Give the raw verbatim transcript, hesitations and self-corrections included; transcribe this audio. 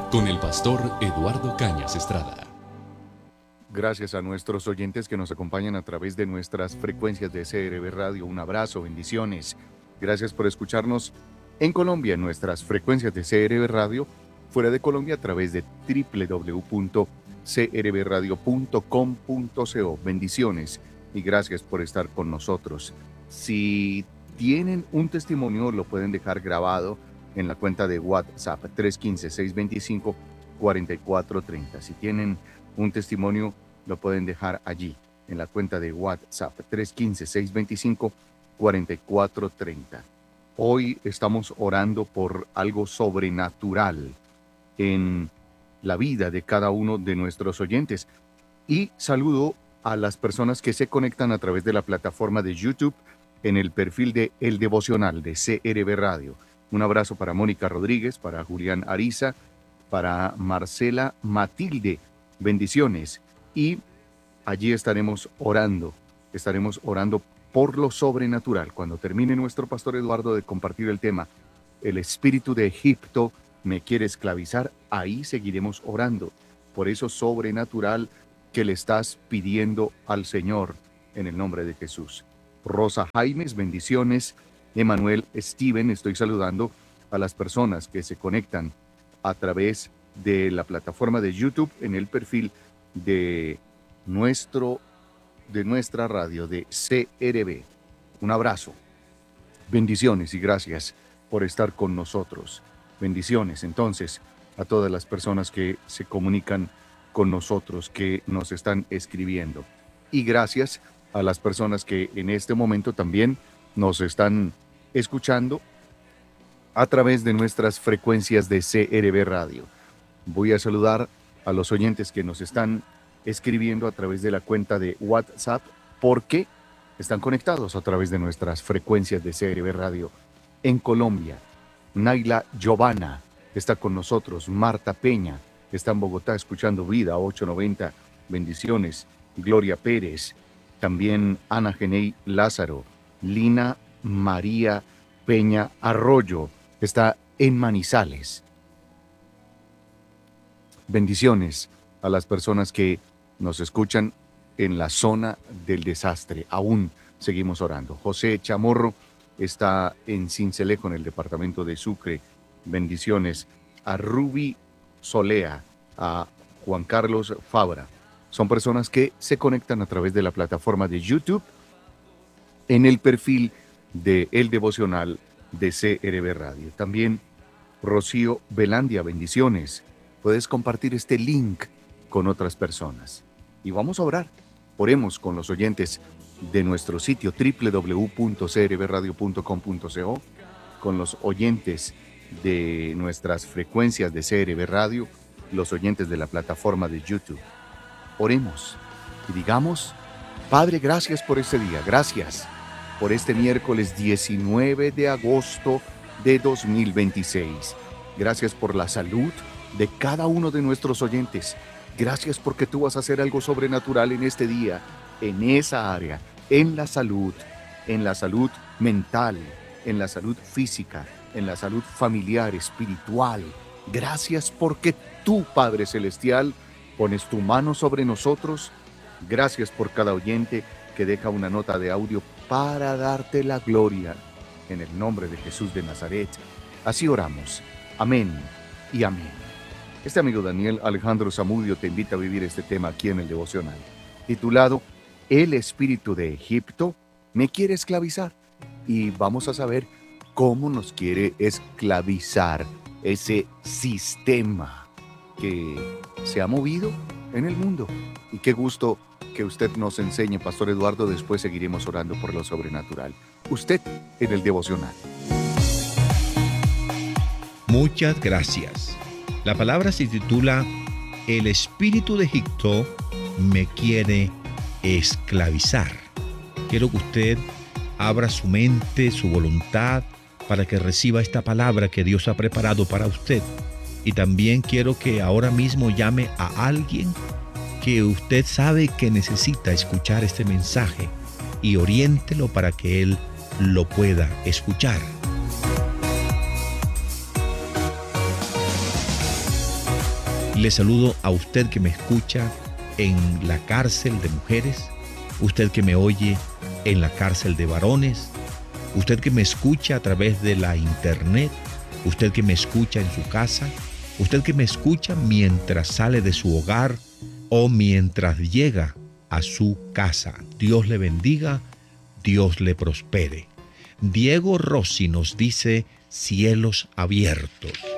con el pastor Eduardo Cañas Estrada. Gracias a nuestros oyentes que nos acompañan a través de nuestras frecuencias de C R B Radio. Un abrazo, bendiciones. Gracias por escucharnos en Colombia, en nuestras frecuencias de C R B Radio. Fuera de Colombia, a través de doble u doble u doble u punto c r b radio punto com punto co. Bendiciones y gracias por estar con nosotros. Si tienen un testimonio, lo pueden dejar grabado en la cuenta de WhatsApp tres uno cinco, seis dos cinco, cuatro cuatro tres cero. Si tienen un testimonio, lo pueden dejar allí, en la cuenta de WhatsApp tres uno cinco, seis dos cinco, cuatro cuatro tres cero. Hoy estamos orando por algo sobrenatural en la vida de cada uno de nuestros oyentes. Y saludo a las personas que se conectan a través de la plataforma de YouTube en el perfil de El Devocional de C R B Radio. Un abrazo para Mónica Rodríguez, para Julián Ariza, para Marcela Matilde. Bendiciones. Y allí estaremos orando, estaremos orando por lo sobrenatural. Cuando termine nuestro pastor Eduardo de compartir el tema, el espíritu de Egipto me quiere esclavizar, ahí seguiremos orando por eso sobrenatural que le estás pidiendo al Señor en el nombre de Jesús. Rosa Jaimes, bendiciones. Emanuel Steven, estoy saludando a las personas que se conectan a través de la plataforma de YouTube en el perfil de nuestro de nuestra radio de C R B. Un abrazo, bendiciones y gracias por estar con nosotros. Bendiciones entonces a todas las personas que se comunican con nosotros, que nos están escribiendo. Y gracias a las personas que en este momento también nos están escuchando a través de nuestras frecuencias de C R B Radio. Voy a saludar a los oyentes que nos están escribiendo a través de la cuenta de WhatsApp porque están conectados a través de nuestras frecuencias de C R B Radio en Colombia. Naila Giovanna está con nosotros. Marta Peña está en Bogotá escuchando Vida ochocientos noventa. Bendiciones. Gloria Pérez. También Ana Genei Lázaro. Lina María Peña Arroyo está en Manizales. Bendiciones a las personas que nos escuchan en la zona del desastre. Aún seguimos orando. José Chamorro está en Cincelejo, en el departamento de Sucre. Bendiciones a Ruby Solea, a Juan Carlos Fabra. Son personas que se conectan a través de la plataforma de YouTube en el perfil de El Devocional de C R B Radio. También Rocío Belandia, bendiciones. Puedes compartir este link con otras personas. Y vamos a orar. Oremos con los oyentes de nuestro sitio doble u doble u doble u punto c r b radio punto com punto co, con los oyentes de nuestras frecuencias de C R B Radio, los oyentes de la plataforma de YouTube. Oremos y digamos: Padre, gracias por este día, gracias por este miércoles diecinueve de agosto de dos mil veintiséis. Gracias por la salud de cada uno de nuestros oyentes. Gracias porque tú vas a hacer algo sobrenatural en este día, en esa área, en la salud, en la salud mental, en la salud física, en la salud familiar, espiritual. Gracias porque tú, Padre Celestial, pones tu mano sobre nosotros. Gracias por cada oyente que deja una nota de audio para darte la gloria. En el nombre de Jesús de Nazaret, así oramos. Amén y amén. Este amigo Daniel Alejandro Zamudio te invita a vivir este tema aquí en el Devocional, titulado El espíritu de Egipto me quiere esclavizar. Y vamos a saber cómo nos quiere esclavizar ese sistema que se ha movido en el mundo. Y qué gusto que usted nos enseñe, Pastor Eduardo. Después seguiremos orando por lo sobrenatural. Usted en el Devocional. Muchas gracias. La palabra se titula El espíritu de Egipto me quiere esclavizar. Quiero que usted abra su mente, su voluntad, para que reciba esta palabra que Dios ha preparado para usted. Y también quiero que ahora mismo llame a alguien que usted sabe que necesita escuchar este mensaje y oriéntelo para que él lo pueda escuchar. Le saludo a usted que me escucha en la cárcel de mujeres, usted que me oye en la cárcel de varones, usted que me escucha a través de la internet, usted que me escucha en su casa, usted que me escucha mientras sale de su hogar o mientras llega a su casa. Dios le bendiga, Dios le prospere. Diego Rossi nos dice cielos abiertos.